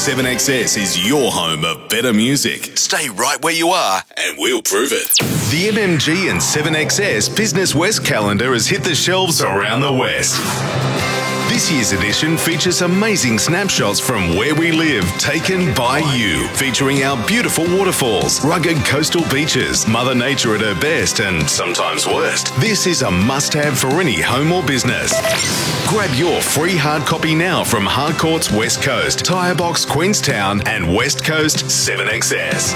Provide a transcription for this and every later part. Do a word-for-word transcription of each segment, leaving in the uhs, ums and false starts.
seven X S is your home of better music. Stay right where you are and we'll prove it. The M M G and seven X S Business West calendar has hit the shelves around the West. This year's edition features amazing snapshots from where we live, taken by you, featuring our beautiful waterfalls, rugged coastal beaches, Mother Nature at her best and sometimes worst. This is a must-have for any home or business. Grab your free hard copy now from Hardcourts West Coast, Tirebox Queenstown and West Coast seven X S.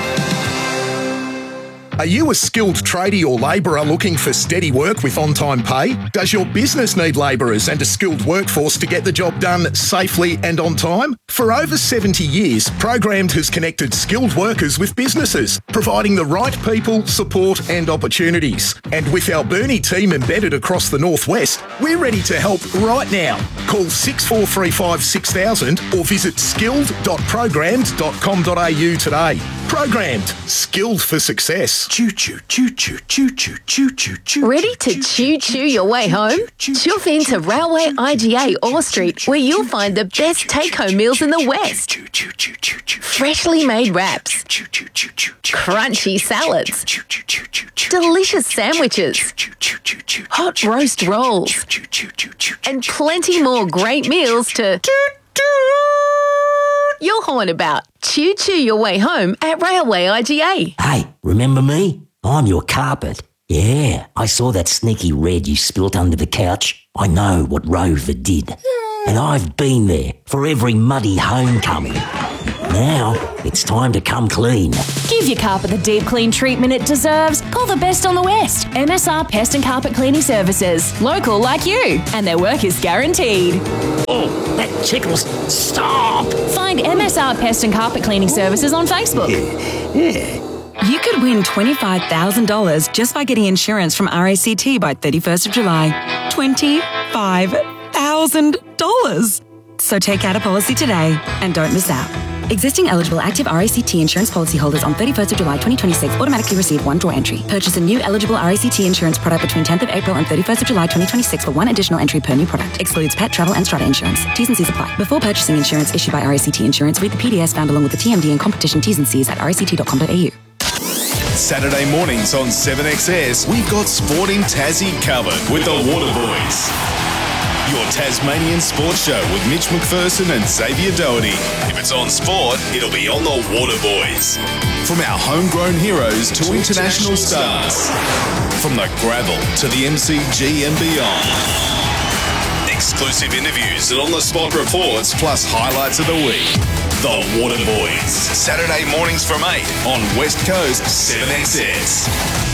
Are you a skilled tradie or labourer looking for steady work with on-time pay? Does your business need labourers and a skilled workforce to get the job done safely and on time? For over seventy years, Programmed has connected skilled workers with businesses, providing the right people, support and opportunities. And with our Burnie team embedded across the Northwest, we're ready to help right now. Call six four three five six thousand or visit skilled dot programmed dot com dot a u today. Programmed, skilled for success. Choo choo choo choo choo choo choo choo choo. Ready to choo choo your way home? Chuff into Railway I G A Orr Street, where you'll find the best take-home meals in the West. Freshly made wraps, crunchy salads, delicious sandwiches, hot roast rolls, and plenty more great meals to you'll horn about. Choo choo your way home at Railway I G A. Hey, remember me? I'm your carpet. Yeah, I saw that sneaky red you spilt under the couch. I know what Rover did. And I've been there for every muddy homecoming. Now, it's time to come clean. Give your carpet the deep clean treatment it deserves. Call the best on the West. M S R Pest and Carpet Cleaning Services. Local like you. And their work is guaranteed. Oh, that tickles. Stop! Find M S R Pest and Carpet Cleaning Services on Facebook. Yeah. You could win twenty-five thousand dollars just by getting insurance from R A C T by thirty-first of July. twenty-five thousand dollars. So take out a policy today and don't miss out. Existing eligible active R A C T insurance policyholders on thirty-first of July twenty twenty-six automatically receive one draw entry. Purchase a new eligible R A C T insurance product between tenth of April and thirty-first of July twenty twenty-six for one additional entry per new product. Excludes pet, travel and strata insurance. T's and C's apply. Before purchasing insurance issued by R A C T Insurance, read the P D S found along with the T M D and competition T's and C's at r a c t dot com dot a u. Saturday mornings on seven X S, we've got Sporting Tassie covered with the Water Boys. Your Tasmanian sports show with Mitch McPherson and Xavier Doherty. If it's on sport, it'll be on the Water Boys. From our homegrown heroes to, to international, international stars. stars. From the gravel to the M C G and beyond. Exclusive interviews and on-the-spot reports plus highlights of the week. The Water Boys. Saturday mornings from eight on West Coast seven X S.